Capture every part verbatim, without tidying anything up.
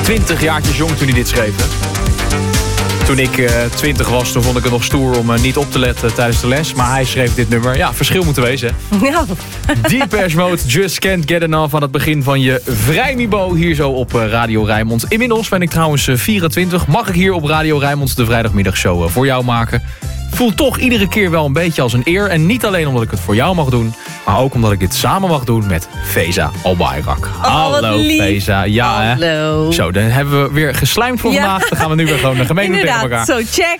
twintig jaartjes jong toen hij dit schreef. Hè? Toen ik uh, twintig was, toen vond ik het nog stoer om uh, niet op te letten tijdens de les. Maar hij schreef dit nummer. Ja, verschil moet er wezen. Ja. Depeche Mode, Just Can't Get Enough aan het begin van je vrijniveau hier zo op uh, Radio Rijnmond. Inmiddels ben ik trouwens uh, vierentwintig. Mag ik hier op Radio Rijnmond de vrijdagmiddagshow uh, voor jou maken? Voelt toch iedere keer wel een beetje als een eer. En niet alleen omdat ik het voor jou mag doen, maar ook omdat ik dit samen mag doen met Feza Albayrak. Oh, hallo Feza. Ja, hallo. Hè? Zo, dan hebben we weer geslijmd voor ja. vandaag. Dan gaan we nu weer gewoon gemeen doen tegen elkaar. Zo, check.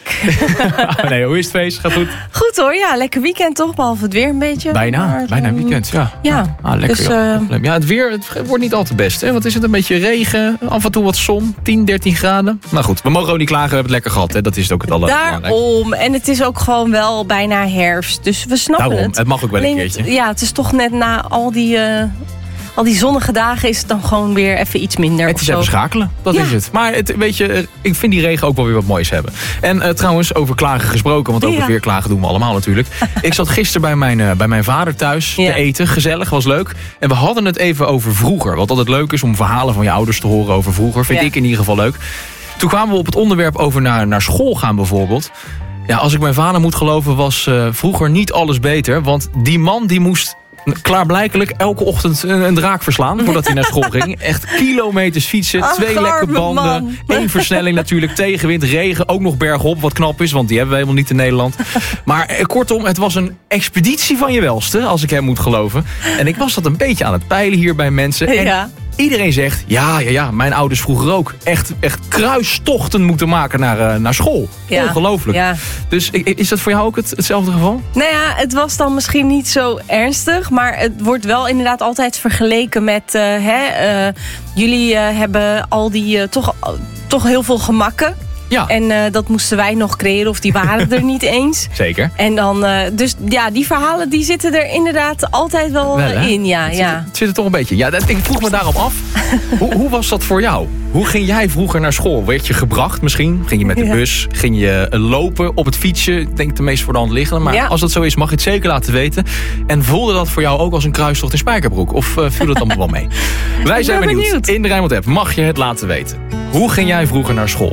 Nee, hoe is het feest? Gaat goed? Goed hoor, ja. Lekker weekend toch, behalve het weer een beetje. Bijna, maar, bijna weekend, ja. Ja. Ah, lekker, dus, ja. Uh... ja, het weer het wordt niet al te best. Hè? Wat is het? Een beetje regen, af en toe wat zon, tien, dertien graden. Nou goed, we mogen ook niet klagen, we hebben het lekker gehad. Hè? Dat is het ook het allerbelangrijkste. Daarom, en het is ook gewoon wel bijna herfst, dus we snappen Daarom, het. het mag ook wel een Alleen keertje. Het, ja, het is toch net na al die, uh, al die zonnige dagen is het dan gewoon weer even iets minder. Het is even schakelen, dat ja. is het. Maar het, weet je, ik vind die regen ook wel weer wat moois hebben. En uh, trouwens, over klagen gesproken, want over ja. het weer klagen doen we allemaal natuurlijk. Ik zat gisteren bij mijn, uh, bij mijn vader thuis ja. te eten, gezellig, was leuk. En we hadden het even over vroeger. Wat altijd leuk is om verhalen van je ouders te horen over vroeger. Vind ja. ik in ieder geval leuk. Toen kwamen we op het onderwerp over naar, naar school gaan bijvoorbeeld. Ja, als ik mijn vader moet geloven, was uh, vroeger niet alles beter. Want die man die moest klaarblijkelijk elke ochtend een, een draak verslaan voordat hij naar school ging. Echt kilometers fietsen, Ach, twee lekke banden, man. één versnelling natuurlijk, tegenwind, regen, ook nog bergop, wat knap is, want die hebben we helemaal niet in Nederland. Maar eh, kortom, het was een expeditie van je welste, als ik hem moet geloven. En ik was dat een beetje aan het peilen hier bij mensen. En ja. iedereen zegt, ja, ja, ja, mijn ouders vroeger ook. Echt, echt kruistochten moeten maken naar, uh, naar school. Ja. Ongelooflijk. Ja. Dus is dat voor jou ook het, hetzelfde geval? Nou ja, het was dan misschien niet zo ernstig, maar het wordt wel inderdaad altijd vergeleken met, uh, hè, uh, jullie uh, hebben al die, uh, toch, uh, toch heel veel gemakken. Ja. En uh, dat moesten wij nog creëren of die waren er niet eens. Zeker. En dan, uh, dus ja, die verhalen die zitten er inderdaad altijd wel, wel in. Ja, het, ja. zit, het zit er toch een beetje. Ja, dat, ik vroeg me daarop af. hoe, hoe was dat voor jou? Hoe ging jij vroeger naar school? Werd je gebracht misschien? Ging je met de ja. bus? Ging je lopen op het fietsje? Ik denk de meest voor de hand liggende. Maar ja. als dat zo is, mag je het zeker laten weten. En voelde dat voor jou ook als een kruistocht in Spijkerbroek? Of uh, viel dat allemaal wel mee? Wij zijn benieuwd. benieuwd. In de Rijnmond app mag je het laten weten. Hoe ging jij vroeger naar school?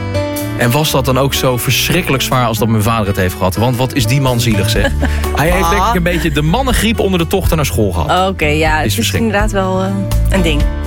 En was dat dan ook zo verschrikkelijk zwaar als dat mijn vader het heeft gehad? Want wat is die man zielig, zeg. Hij heeft denk ik een beetje de mannengriep onder de tochten naar school gehad. Oké, okay, ja, het is, is inderdaad wel uh, een ding.